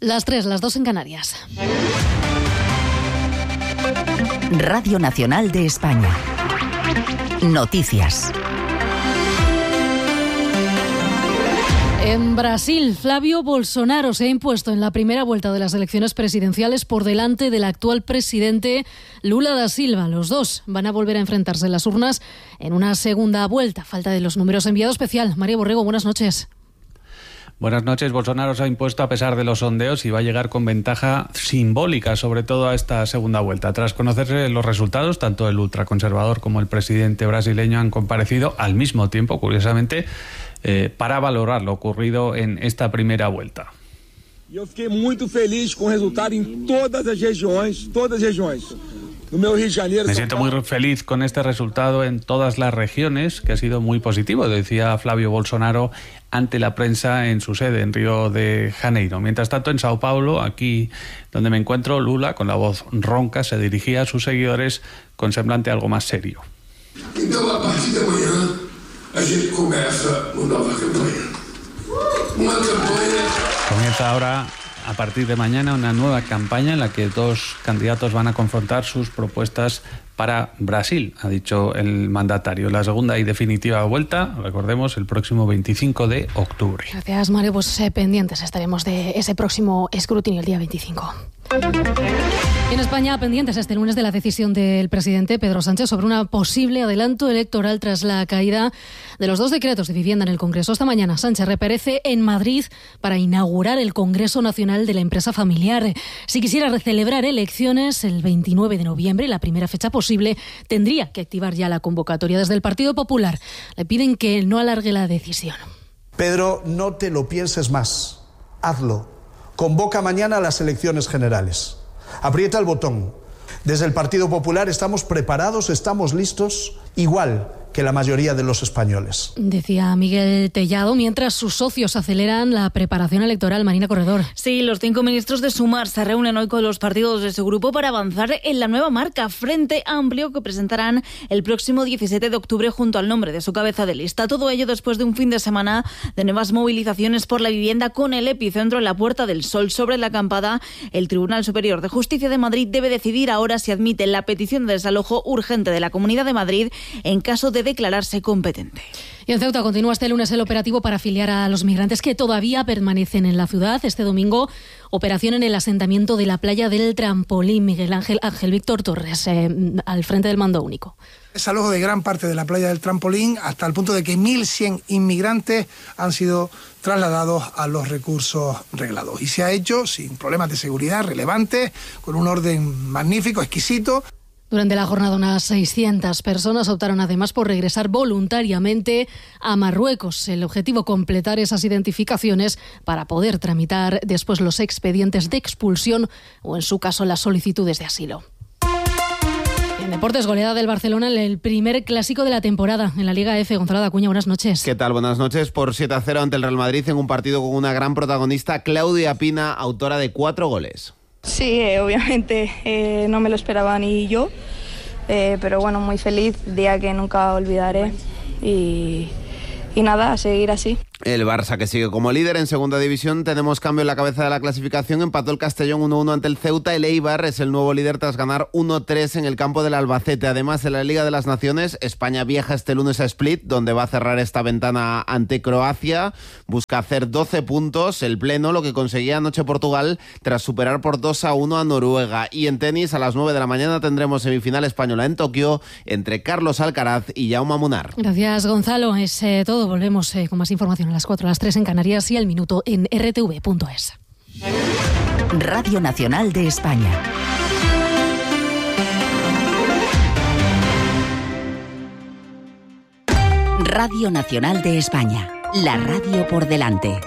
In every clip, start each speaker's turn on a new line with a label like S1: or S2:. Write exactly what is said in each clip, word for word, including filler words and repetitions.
S1: Las tres, las dos en Canarias.
S2: Radio Nacional de España. Noticias.
S1: En Brasil, Flavio Bolsonaro se ha impuesto en la primera vuelta de las elecciones presidenciales por delante del actual presidente Lula da Silva. Los dos van a volver a enfrentarse en las urnas en una segunda vuelta. Falta de los números. Enviado especial, María Borrego, buenas noches.
S3: Buenas noches. Bolsonaro se ha impuesto a pesar de los sondeos y va a llegar con ventaja simbólica, sobre todo a esta segunda vuelta. Tras conocerse los resultados, tanto el ultraconservador como el presidente brasileño han comparecido al mismo tiempo, curiosamente, eh, para valorar lo ocurrido en esta primera vuelta.
S4: Yo fiquei muito feliz con el resultado en todas las regiones, todas las regiones.
S3: Me siento muy feliz con este resultado en todas las regiones, que ha sido muy positivo, decía Flavio Bolsonaro ante la prensa en su sede, en Río de Janeiro. Mientras tanto, en Sao Paulo, aquí donde me encuentro, Lula, con la voz ronca, se dirigía a sus seguidores con semblante algo más serio.
S5: Então, a partir de amanhã, a gente começa uma nova campanha. Uma campanha...
S3: Comienza ahora, a partir de mañana, una nueva campaña en la que dos candidatos van a confrontar sus propuestas para Brasil, ha dicho el mandatario. La segunda y definitiva vuelta, recordemos, el próximo veinticinco de octubre.
S1: Gracias, Mario. Pues eh, pendientes estaremos de ese próximo escrutinio el día veinticinco. En España, pendientes este lunes de la decisión del presidente Pedro Sánchez sobre un posible adelanto electoral tras la caída de los dos decretos de vivienda en el Congreso. Esta mañana Sánchez reaparece en Madrid para inaugurar el Congreso Nacional de la Empresa Familiar. Si quisiera celebrar elecciones el veintinueve de noviembre, la primera fecha posible, tendría que activar ya la convocatoria. Desde el Partido Popular le piden que no alargue la decisión.
S6: Pedro, no te lo pienses más. Hazlo. Convoca mañana a las elecciones generales. Aprieta el botón. Desde el Partido Popular estamos preparados, estamos listos, igual que la mayoría de los españoles.
S1: Decía Miguel Tellado, mientras sus socios aceleran la preparación electoral. Marina Corredor.
S7: Sí, los cinco ministros de Sumar se reúnen hoy con los partidos de su grupo para avanzar en la nueva marca Frente Amplio que presentarán el próximo diecisiete de octubre junto al nombre de su cabeza de lista. Todo ello después de un fin de semana de nuevas movilizaciones por la vivienda con el epicentro en la Puerta del Sol. Sobre la acampada, el Tribunal Superior de Justicia de Madrid debe decidir ahora si admite la petición de desalojo urgente de la Comunidad de Madrid en caso de declararse competente.
S1: Y en Ceuta continúa este lunes el operativo para afiliar a los migrantes que todavía permanecen en la ciudad. Este domingo, operación en el asentamiento de la playa del Trampolín. Miguel Ángel Ángel Víctor Torres, eh, al frente del mando único.
S8: Desalojo de gran parte de la playa del Trampolín hasta el punto de que mil cien inmigrantes han sido trasladados a los recursos reglados. Y se ha hecho sin problemas de seguridad relevantes, con un orden magnífico, exquisito.
S1: Durante la jornada, unas seiscientas personas optaron además por regresar voluntariamente a Marruecos. El objetivo, completar esas identificaciones para poder tramitar después los expedientes de expulsión o, en su caso, las solicitudes de asilo. En deportes, goleada del Barcelona en el primer clásico de la temporada en la Liga F. Gonzalo Dacuña, buenas noches.
S9: ¿Qué tal? Buenas noches. Por siete a cero ante el Real Madrid en un partido con una gran protagonista, Claudia Pina, autora de cuatro goles.
S10: Sí, eh, obviamente eh, no me lo esperaba ni yo, eh, pero bueno, muy feliz, día que nunca olvidaré y, y nada, a seguir así.
S9: El Barça, que sigue como líder en segunda división. Tenemos cambio en la cabeza de la clasificación. Empató el Castellón uno uno ante el Ceuta. El Eibar es el nuevo líder tras ganar uno tres en el campo del Albacete. Además, en la Liga de las Naciones, España viaja este lunes a Split, donde va a cerrar esta ventana ante Croacia. Busca hacer doce puntos, el pleno, lo que conseguía anoche Portugal tras superar por dos a uno a Noruega. Y en tenis, a las nueve de la mañana tendremos semifinal española en Tokio entre Carlos Alcaraz y Jaume Munar.
S1: Gracias, Gonzalo. Es eh, todo. Volvemos eh, con más información a las cuatro, a las tres en Canarias y al minuto en r t v punto es.
S2: Radio Nacional de España. Radio Nacional de España. La radio por delante.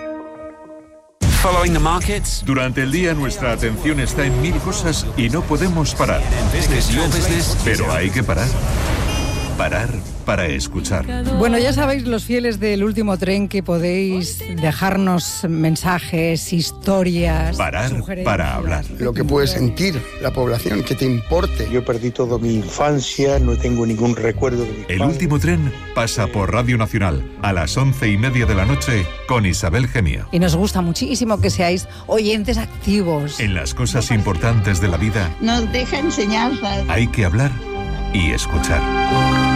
S11: Durante el día nuestra atención está en mil cosas y no podemos parar. Pero hay que parar. Parar para escuchar.
S12: Bueno, ya sabéis, los fieles del Último Tren, que podéis dejarnos mensajes, historias.
S11: Parar para hablar.
S13: Lo que puede sentir la población, que te importe.
S14: Yo perdí toda mi infancia, no tengo ningún recuerdo de mi
S11: El
S14: padre.
S11: Último Tren pasa por Radio Nacional a las once y media de la noche con Isabel Gemio.
S12: Y nos gusta muchísimo que seáis oyentes activos.
S11: En las cosas importantes de la vida
S15: Nos deja enseñanzas.
S11: hay que hablar y escuchar.